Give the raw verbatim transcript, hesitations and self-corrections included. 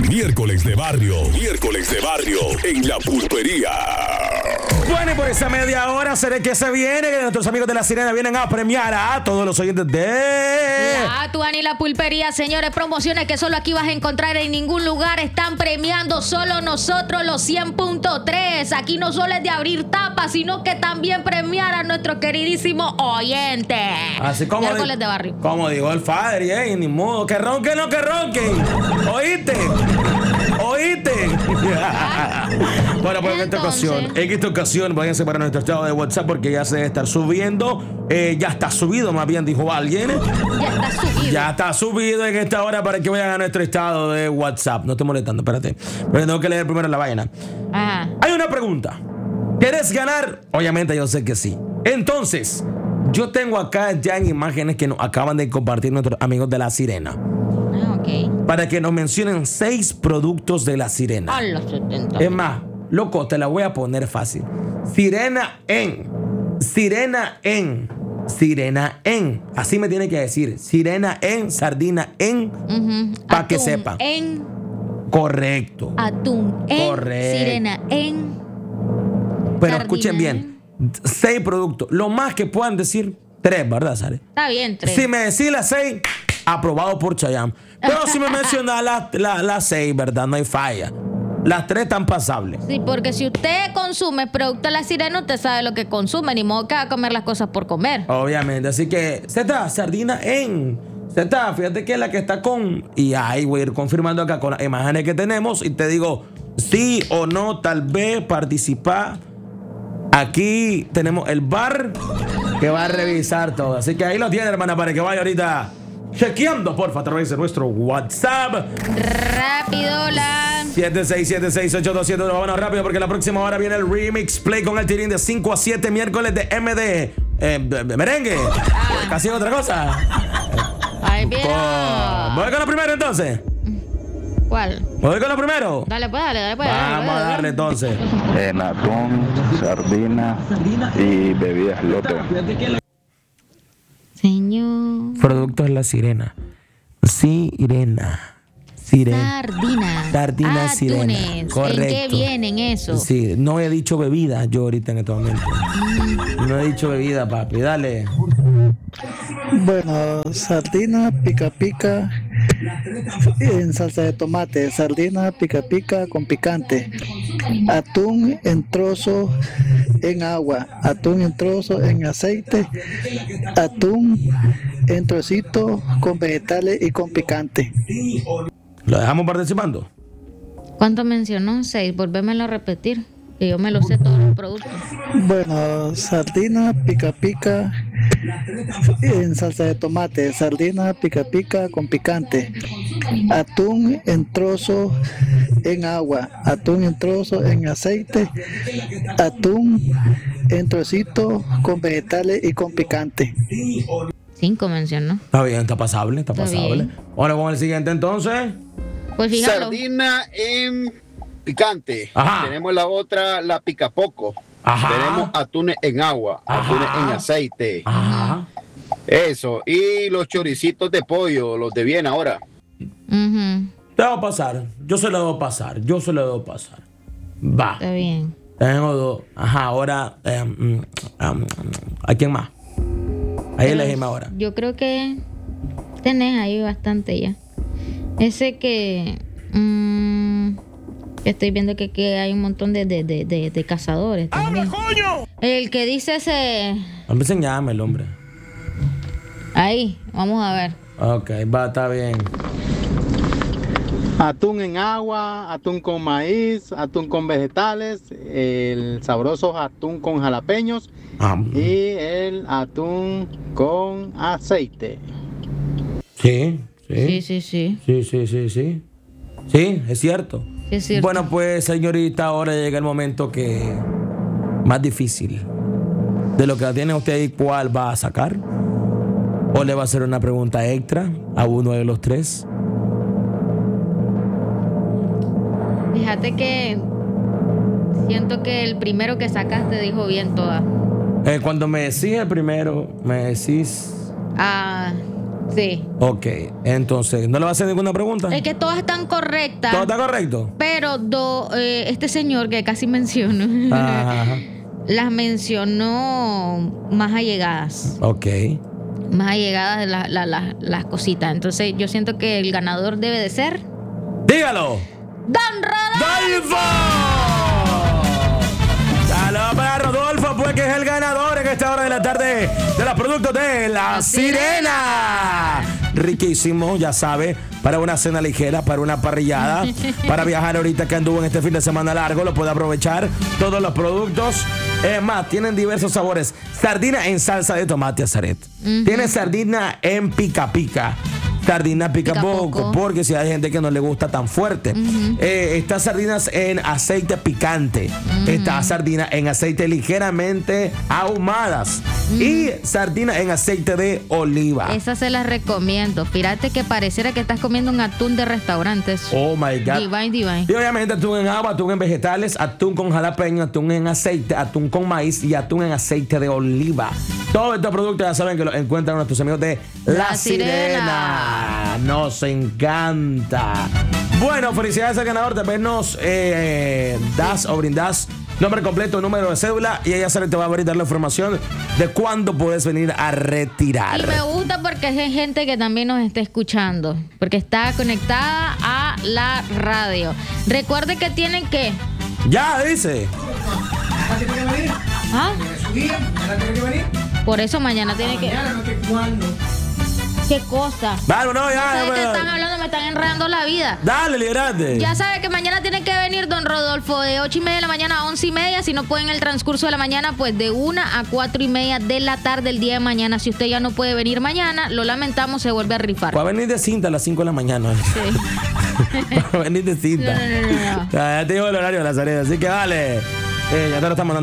Miércoles de barrio, miércoles de barrio en La Pulpería. Bueno, y por esa media hora seré que se viene, que nuestros amigos de La Sirena vienen a premiar a todos los oyentes de La Tuani y La Pulpería, señores, promociones que solo aquí vas a encontrar en ningún lugar. Están premiando solo nosotros los cien punto tres. Aquí no solo es de abrir tapas, sino que también premiar a nuestros queridísimos oyentes. Así como Miércoles di- de barrio. Como digo el Fader, eh, ni modo, que ronquen o que ronquen. ¿Oíste? ¿Oíste? Bueno, pues en esta Entonces. ocasión, en esta ocasión, váyanse para nuestro estado de WhatsApp porque ya se debe estar subiendo. Eh, ya está subido, más bien dijo alguien. Ya está subido. Ya está subido en esta hora para que vayan a nuestro estado de WhatsApp. No estoy molestando, espérate. Pero tengo que leer primero la vaina. Ajá. Hay una pregunta. ¿Quieres ganar? Obviamente yo sé que sí. Entonces, yo tengo acá ya en imágenes que nos acaban de compartir nuestros amigos de La Sirena. Ah, ok. Para que nos mencionen seis productos de La Sirena. A los setenta. Es más, loco, te la voy a poner fácil. Sirena en. Sirena en. Sirena en. Así me tiene que decir. Sirena en, sardina en. Ujú. Pa' que Atún sepa. En Correcto. atún en Correcto. sirena en. Pero sardina escuchen bien. Seis productos. Lo más que puedan decir, tres, ¿verdad, Sare? Está bien, tres. Si me decís las seis, aprobado por Chayam. Pero si me mencionas las la, la seis, ¿verdad? No hay falla. Las tres están pasables. Sí, porque si usted consume producto de La Sirena, usted sabe lo que consume, ni modo que va a comer las cosas por comer. Obviamente. Así que, Z, sardina en. Z, fíjate que es la que está con. Y ahí voy a ir confirmando acá con las imágenes que tenemos. Y te digo, sí o no, tal vez participar. Aquí tenemos el bar que va a revisar todo. Así que ahí lo tiene, hermana, para que vaya ahorita chequeando, porfa, a través de nuestro WhatsApp. Rápido, la. siete seis siete seis ocho dos siete. Vámonos rápido porque la próxima hora viene el Remix Play con el tirín de cinco a siete miércoles de M D. Eh, de- de merengue. Casi otra cosa. Ay, bien. Con- Voy con lo primero entonces. ¿Cuál? Voy con lo primero. Dale, pues, dale, dale, pues. dale, Vamos pues, a dale. darle entonces. En atún, sardina y bebidas Lotte. Señor. Productos La Sirena. Sirena. Sirena. Sardina. Sardina sirena. Atunes. Correcto. ¿En qué vienen eso? Sí, no he dicho bebida yo ahorita en este momento. No he dicho bebida, papi. Dale. Bueno, sardina pica pica en salsa de tomate, sardina pica pica con picante, atún en trozo en agua, atún en trozo en aceite, atún en trocito con vegetales y con picante. ¿Lo dejamos participando? ¿Cuánto mencionó? Seis. Volvémelo a repetir. Que yo me lo sé todos los productos. Bueno, sardina pica pica en salsa de tomate, sardina pica pica con picante, atún en trozo en agua, atún en trozo en aceite, atún en trocito con vegetales y con picante. Cinco mencionó. Está bien, está pasable, está, Está pasable. bien. Ahora con el siguiente entonces. Pues fíjalo. Sardina en picante. Ajá. Tenemos la otra, la picapoco. Ajá. Tenemos atunes en agua, Ajá. atunes en aceite. Ajá. Eso. Y los choricitos de pollo, los de bien ahora. Ujú. Te voy a pasar. Yo se lo debo pasar. Yo se lo debo pasar. Va. Está bien. Tengo dos. Ajá, ahora. eh, mm, um, ¿A quién más? Ahí Pero elegimos ahora. Yo creo que tenés ahí bastante ya. Ese que mm, estoy viendo que, que hay un montón de, de, de, de, de cazadores también. El que dice ese. No me enseñame el hombre. Ahí, vamos a ver. Ok, va, está bien. Atún en agua, atún con maíz, atún con vegetales, el sabroso atún con jalapeños Ah, y el atún con aceite. sí, Sí, sí. sí, sí. Sí, sí, sí, sí. Sí, es cierto. Sí, es cierto. Bueno, pues, señorita, ahora llega el momento que más difícil. De lo que tiene usted ahí, ¿cuál va a sacar? ¿O le va a hacer una pregunta extra a uno de los tres? Fíjate que siento que el primero que sacaste dijo bien toda. Eh, cuando me decís el primero, me decís... Ah, Sí. Ok, entonces, ¿no le va a hacer ninguna pregunta? Es que todas están correctas. ¿Todo está correcto? Pero do, eh, este señor que casi menciono, Ajá. las mencionó más allegadas. Ok. Más allegadas de la, la, la, las cositas. Entonces yo siento que el ganador debe de ser... ¡Dígalo! ¡Don Rodolfo! ¡Dolfo! Saludos para Rodolfo, pues, que es el ganador en esta hora de la tarde de los productos de La Sirena. Riquísimo, ya sabe, para una cena ligera, para una parrillada, para viajar ahorita que anduvo en este fin de semana largo, lo puede aprovechar. Todos los productos, es más, tienen diversos sabores. Sardina en salsa de tomate azaret. Uh-huh. Tiene sardina en pica pica. Sardina pica, pica poco, poco, porque si hay gente que no le gusta tan fuerte. Uh-huh. Eh, está sardinas en aceite picante. Uh-huh. Está sardina en aceite ligeramente ahumadas. Uh-huh. Y sardina en aceite de oliva. Esas se las recomiendo. Fíjate que pareciera que estás comiendo un atún de restaurantes. Oh my God. Divine, divine. Y obviamente atún en agua, atún en vegetales, atún con jalapeño, atún en aceite, atún con maíz y atún en aceite de oliva. Todos estos productos ya saben que los encuentran nuestros amigos de La, La Sirena. Sirena. Nos encanta. Bueno, felicidades al ganador. También nos eh, das o brindas nombre completo, número de cédula, y ella te va a brindar la información de cuándo puedes venir a retirar. Y me gusta porque hay gente que también nos está escuchando, porque está conectada a la radio. Recuerde que tienen que... Ya, dice. ¿Ah? Por eso mañana tiene que... ¿Cuándo? ¿Qué cosa? Vale, no, ya. ¿Ustedes que están hablando? Me están enredando la vida. Dale, liberate. Ya sabe que mañana tiene que venir don Rodolfo de ocho y media de la mañana a once y media. Si no puede en el transcurso de la mañana, pues de una a cuatro y media de la tarde el día de mañana. Si usted ya no puede venir mañana, lo lamentamos, se vuelve a rifar. Va a venir de cinta a las cinco de la mañana. Sí. Va a venir de cinta. No, no, no, no, no. Ya te digo el horario de la salida, así que vale. Eh, ya te lo estamos mandando.